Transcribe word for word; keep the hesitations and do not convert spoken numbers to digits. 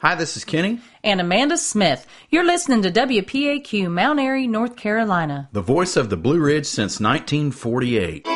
Hi, this is Kenny. And Amanda Smith. You're listening to W P A Q, Mount Airy, North Carolina. The voice of the Blue Ridge since nineteen forty-eight.